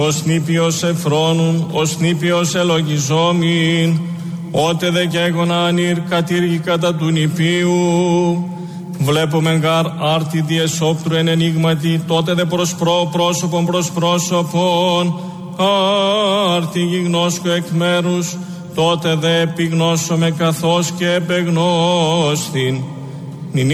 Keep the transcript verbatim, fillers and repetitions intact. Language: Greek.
Ως νήπιος εφρόνουν, ως νήπιος ελογιζόμην, ότε δε και έγωνα ανήρ κατήργη κατά του νηπίου. Βλέπουμε γαρ άρτη διεσόπτρου εν ενίγματι, τότε δε προς πρό πρόσωπον προς πρόσωπον, άρτη γιγνώσκω εκ μέρους, τότε δε επιγνώσομαι καθώς και επεγνώστην.